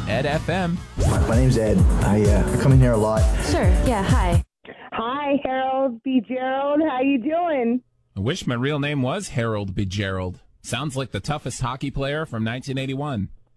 Ed FM. My name's Ed. I come in here a lot. Sure. Yeah. Hi. Hi, Harold B. Gerald. How you doing? I wish my real name was Harold B. Gerald. Sounds like the toughest hockey player from 1981.